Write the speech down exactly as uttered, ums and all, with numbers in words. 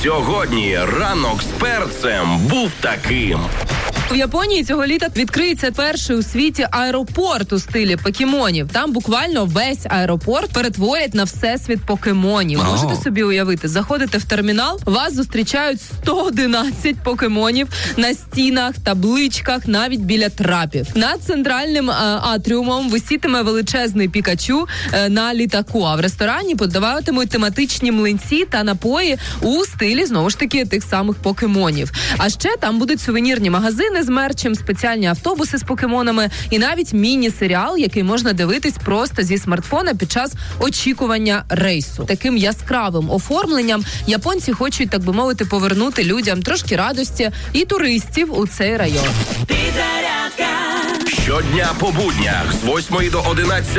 Сьогодні ранок з перцем був таким. В Японії цього літа відкриється перший у світі аеропорт у стилі покемонів. Там буквально весь аеропорт перетворять на всесвіт покемонів. Oh. Можете собі уявити, заходите в термінал, вас зустрічають сто одинадцять покемонів на стінах, табличках, навіть біля трапів. Над центральним а, атріумом висітиме величезний Пікачу а, на літаку, а в ресторані подаватимуть тематичні млинці та напої у стилі, знову ж таки, тих самих покемонів. А ще там будуть сувенірні магазини з мерчем, спеціальні автобуси з покемонами і навіть міні-серіал, який можна дивитись просто зі смартфона під час очікування рейсу. Таким яскравим оформленням японці хочуть, так би мовити, повернути людям трошки радості і туристів у цей район. Щодня по буднях з восьмої до одинадцятої